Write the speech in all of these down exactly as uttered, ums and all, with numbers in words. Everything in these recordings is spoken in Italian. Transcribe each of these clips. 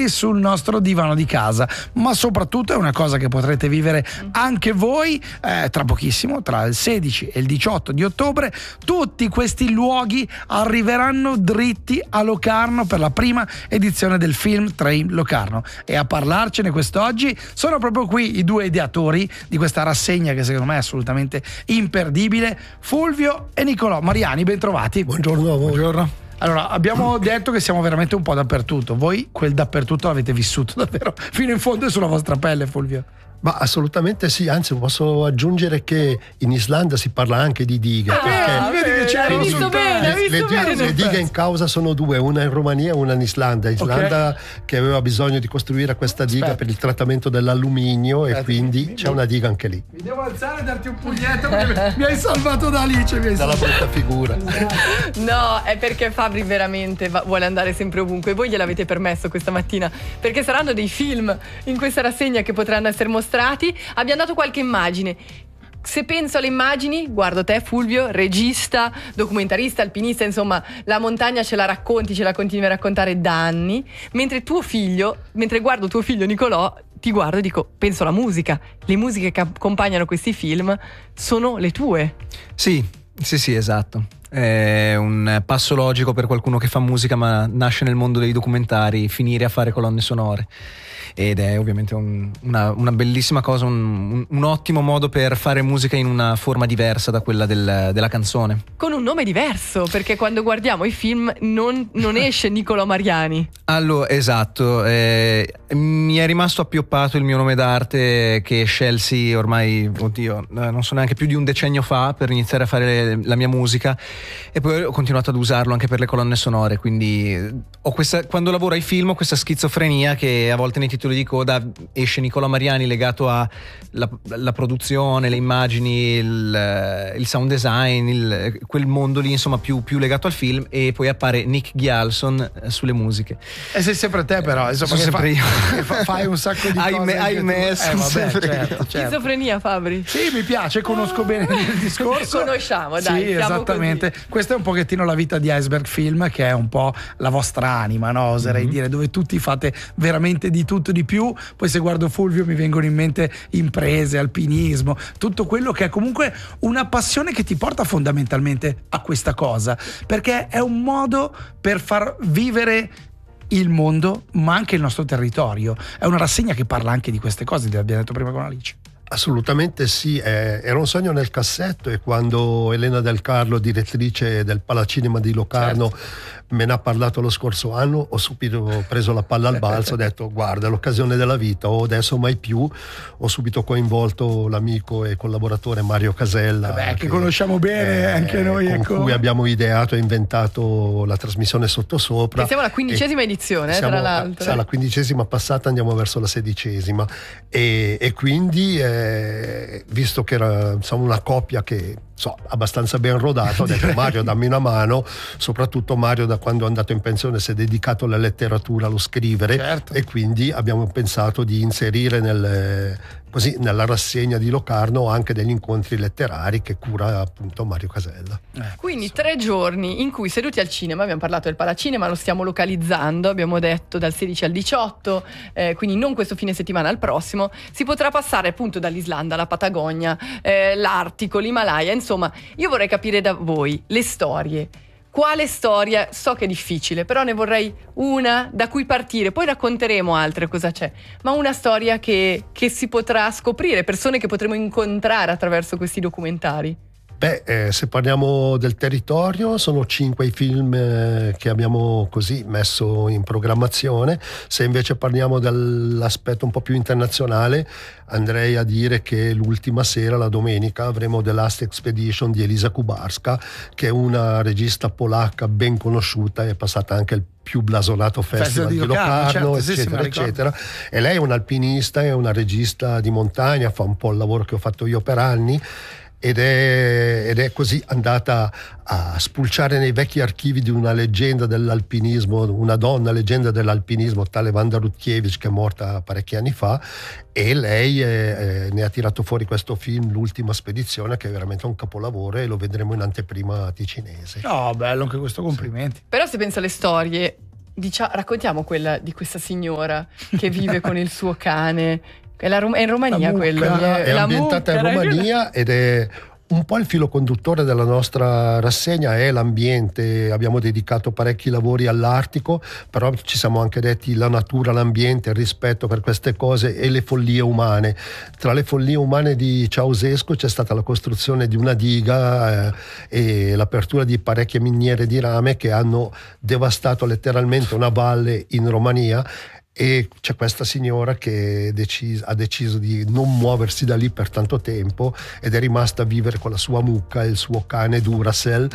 qui sul nostro divano di casa, ma soprattutto è una cosa che potrete vivere anche voi eh, tra pochissimo, tra il sedici e il diciotto di ottobre. Tutti questi luoghi arriveranno dritti a Locarno per la prima edizione del Film Train Locarno, e a parlarcene quest'oggi sono proprio qui i due ideatori di questa rassegna che secondo me è assolutamente imperdibile, Fulvio e Nicolò Mariani. Bentrovati. Buongiorno a voi. Buongiorno. Allora, abbiamo detto che siamo veramente un po' dappertutto. Voi quel dappertutto l'avete vissuto davvero fino in fondo e sulla vostra pelle, Fulvio? Ma assolutamente sì, anzi posso aggiungere che in Islanda si parla anche di dighe. Ah, perché vedi che c'è hai visto bene, hai visto le, bene. le dighe in causa sono due, una in Romania e una in Islanda. Islanda okay. che aveva bisogno di costruire questa diga Aspetta. per il trattamento dell'alluminio Aspetta. e quindi mi, c'è mi, una diga anche lì. Mi devo alzare e darti un pugnetto perché mi hai salvato da Alice, mi hai dalla salvato. brutta figura. No, è perché Fabri veramente va, vuole andare sempre ovunque. Voi gliel'avete permesso questa mattina, perché saranno dei film in questa rassegna che potranno essere mostrati. Abbiamo dato qualche immagine. Se penso alle immagini, guardo te Fulvio, regista, documentarista, alpinista, insomma la montagna ce la racconti, ce la continui a raccontare da anni, mentre tuo figlio, mentre guardo tuo figlio Nicolò, ti guardo e dico, penso alla musica. Le musiche che accompagnano questi film sono le tue. Sì, sì, sì, esatto. È un passo logico per qualcuno che fa musica ma nasce nel mondo dei documentari, finire a fare colonne sonore. Ed è ovviamente un, una, una bellissima cosa, un, un, un ottimo modo per fare musica in una forma diversa da quella del, della canzone. Con un nome diverso, perché quando guardiamo i film non, non esce Nicolò Mariani. Allora, esatto, eh, mi è rimasto appioppato il mio nome d'arte che scelsi ormai, oddio, non so neanche più di un decennio fa per iniziare a fare la mia musica, e poi ho continuato ad usarlo anche per le colonne sonore, quindi ho questa, quando lavoro ai film ho questa schizofrenia che a volte nei titoli di coda esce Nicolò Mariani legato a la, la produzione, le immagini, il, il sound design, il, quel mondo lì insomma più, più legato al film, e poi appare Nick Ghialson sulle musiche. E sei sempre te però, insomma, sono sempre fa, io. Fa, fai un sacco di ahimè, cose. Ahimè, eh, vabbè, sempre certo, certo. Schizofrenia, Fabri. Sì, mi piace, conosco bene il discorso. Conosciamo, dai. Sì, esattamente. Così. Questa è un pochettino la vita di Iceberg Film, che è un po' la vostra anima, no? Oserei mm-hmm. dire, dove tutti fate veramente di tutto di più. Poi se guardo Fulvio mi vengono in mente imprese, alpinismo, tutto quello che è comunque una passione che ti porta fondamentalmente a questa cosa, perché è un modo per far vivere il mondo ma anche il nostro territorio. È una rassegna che parla anche di queste cose, l'abbiamo detto prima con Alice. Assolutamente sì, eh, era un sogno nel cassetto, e quando Elena Del Carlo, direttrice del Palacinema di Locarno, certo. me ne ha parlato lo scorso anno, ho subito preso la palla al balzo, ho detto guarda, l'occasione della vita, o adesso mai più. Ho subito coinvolto l'amico e collaboratore Mario Casella, Vabbè, che, che conosciamo bene eh, anche noi, con ecco. cui abbiamo ideato e inventato la trasmissione Sottosopra. Che siamo alla quindicesima edizione, siamo, tra l'altro. Siamo alla quindicesima passata, andiamo verso la sedicesima, e, e quindi eh, visto che era insomma una coppia che so, abbastanza ben rodato, ho detto Mario dammi una mano. Soprattutto Mario, da quando è andato in pensione, si è dedicato alla letteratura, allo scrivere, certo. e quindi abbiamo pensato di inserire nel, così, nella rassegna di Locarno anche degli incontri letterari che cura appunto Mario Casella. Eh, quindi tre giorni in cui seduti al cinema, abbiamo parlato del Palacinema, lo stiamo localizzando, abbiamo detto dal sedici al diciotto, eh, quindi non questo fine settimana, al prossimo, si potrà passare appunto dall'Islanda alla Patagonia, eh, l'Artico, l'Himalaya, insomma io vorrei capire da voi le storie. Quale storia? So che è difficile, però ne vorrei una da cui partire, poi racconteremo altre cosa c'è, ma una storia che, che si potrà scoprire, persone che potremo incontrare attraverso questi documentari. Beh, eh, se parliamo del territorio, sono cinque i film eh, che abbiamo così messo in programmazione. Se invece parliamo dell'aspetto un po' più internazionale, andrei a dire che l'ultima sera, la domenica, avremo The Last Expedition di Elisa Kubarska, che è una regista polacca ben conosciuta, è passata anche il più blasonato festival di Locarno, certo, eccetera, sì, eccetera. E lei è un'alpinista, è una regista di montagna, fa un po' il lavoro che ho fatto io per anni. Ed è, ed è così andata a spulciare nei vecchi archivi di una leggenda dell'alpinismo, una donna leggenda dell'alpinismo, tale Wanda Rutkiewicz, che è morta parecchi anni fa, e lei è, è, ne ha tirato fuori questo film, L'ultima spedizione, che è veramente un capolavoro, e lo vedremo in anteprima ticinese. Oh, bello anche questo, complimenti. Sì. Però se penso alle storie, Dicia- raccontiamo quella di questa signora che vive con il suo cane. È, la Rom- è in Romania quello. È la ambientata in mucca, Romania ed è un po' il filo conduttore della nostra rassegna è l'ambiente. Abbiamo dedicato parecchi lavori all'Artico, però ci siamo anche detti la natura, l'ambiente, il rispetto per queste cose e le follie umane. Tra le follie umane di Ceausescu c'è stata la costruzione di una diga eh, e l'apertura di parecchie miniere di rame che hanno devastato letteralmente una valle in Romania. E c'è questa signora che decis- ha deciso di non muoversi da lì per tanto tempo ed è rimasta a vivere con la sua mucca e il suo cane Duracell,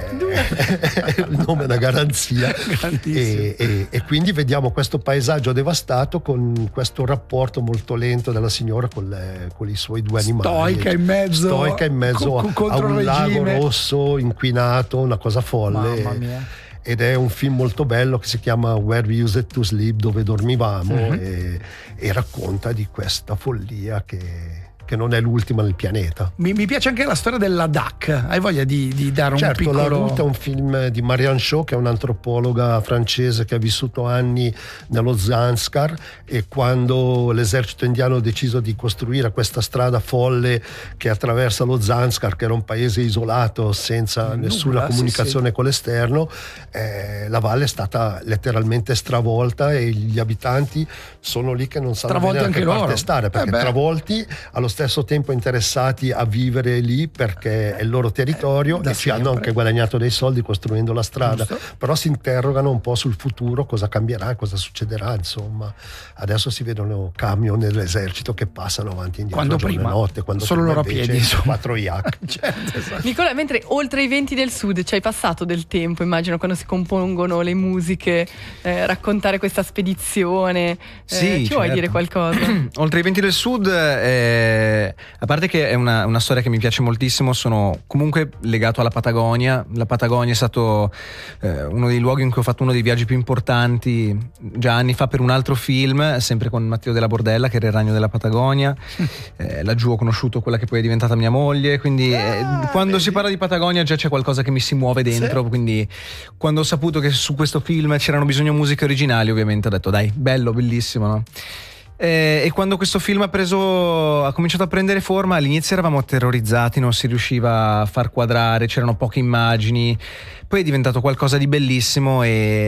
è il nome è una garanzia. e, e, e quindi vediamo questo paesaggio devastato con questo rapporto molto lento della signora con, le, con i suoi due animali. Stoica in mezzo, Stoica in mezzo co- a, a un lago rosso inquinato, una cosa folle. Mamma mia. Ed è un film molto bello che si chiama Where We Used to Sleep, dove dormivamo, mm-hmm. e, e racconta di questa follia che, che non è l'ultima nel pianeta. Mi, mi piace anche la storia della D A C. Hai voglia di, di dare un certo, piccolo... La Route è un film di Marianne Shaw, che è un'antropologa francese che ha vissuto anni nello Zanskar, e quando l'esercito indiano ha deciso di costruire questa strada folle che attraversa lo Zanskar, che era un paese isolato senza Nulla, nessuna comunicazione sì, sì. con l'esterno, eh, la valle è stata letteralmente stravolta e gli abitanti sono lì che non sanno bene da che parte stare, perché eh travolti allo stesso tempo interessati a vivere lì perché è il loro territorio eh, e ci hanno anche guadagnato dei soldi costruendo la strada. Giusto. Però si interrogano un po' sul futuro, cosa cambierà, cosa succederà. Insomma, adesso si vedono camion nell'esercito che passano avanti e indietro quando giorno prima, e notte, quando solo loro a piedi, quattro yak. Certo, esatto. Nicola, mentre oltre i venti del sud ci hai passato del tempo, immagino, quando si compongono le musiche, eh, raccontare questa spedizione, sì, eh, ci certo. vuoi dire qualcosa? Oltre i venti del sud, eh, a parte che è una, una storia che mi piace moltissimo, sono comunque legato alla Patagonia. La Patagonia è stato eh, uno dei luoghi in cui ho fatto uno dei viaggi più importanti già anni fa per un altro film, sempre con Matteo Della Bordella, che era Il ragno della Patagonia. eh, laggiù ho conosciuto quella che poi è diventata mia moglie, quindi eh, ah, quando vedi? si parla di Patagonia già c'è qualcosa che mi si muove dentro, sì. Quindi quando ho saputo che su questo film c'erano bisogno di musiche originali, ovviamente ho detto dai, bello, bellissimo, no? Eh, e quando questo film ha preso ha cominciato a prendere forma, all'inizio eravamo terrorizzati, non si riusciva a far quadrare, c'erano poche immagini. Poi è diventato qualcosa di bellissimo,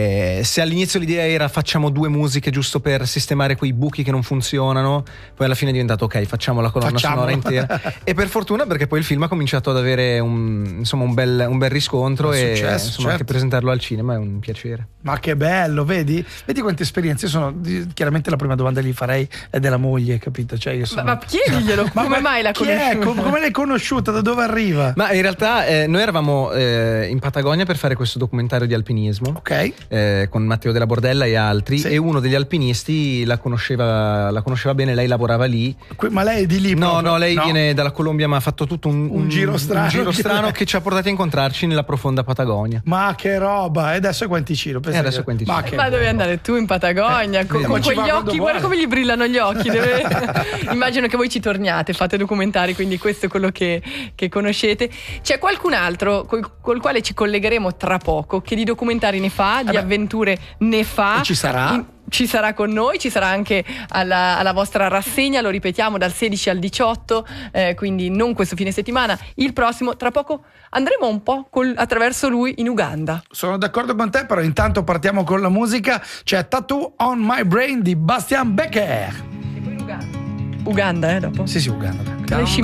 e se all'inizio l'idea era facciamo due musiche giusto per sistemare quei buchi che non funzionano, poi alla fine è diventato ok, facciamo la colonna Facciamolo. sonora intera. E per fortuna, perché poi il film ha cominciato ad avere un, insomma, un, bel, un bel riscontro, un e successo, insomma, certo. Anche presentarlo al cinema è un piacere. Ma che bello, vedi? Vedi quante esperienze. Io sono, chiaramente la prima domanda che gli farei è della moglie, capito? Cioè io sono... ma, ma chiediglielo, come ma, mai l'ha conosciuta? Com- come l'hai conosciuta? Da dove arriva? Ma in realtà eh, noi eravamo eh, in Patagonia per fare questo documentario di alpinismo, ok, eh, con Matteo Della Bordella e altri, sì. E uno degli alpinisti la conosceva, la conosceva bene, lei lavorava lì. Que- ma lei è di lì? No, proprio? no, lei no. viene dalla Colombia, ma ha fatto tutto un, un, un giro strano, un giro strano che... che ci ha portati a incontrarci nella profonda Patagonia. Ma che roba! E adesso è Quanticino? E adesso è Quanticino. Ma, ma devi andare tu in Patagonia, eh, con, con quegli occhi, guarda come gli brillano gli occhi. Deve... Immagino che voi ci torniate, fate documentari, quindi questo è quello che, che conoscete. C'è qualcun altro col, col quale ci collegheremo tra poco, che di documentari ne fa, di eh avventure ne fa. E ci sarà? In, ci sarà con noi, ci sarà anche alla, alla vostra rassegna, lo ripetiamo, dal sedici al diciotto, eh, quindi non questo fine settimana, il prossimo. Tra poco andremo un po' col, attraverso lui in Uganda. Sono d'accordo con te, però intanto partiamo con la musica. C'è Tattoo on My Brain di Bastian Becker. E poi Uganda. Uganda, eh, dopo? Sì, sì, Uganda.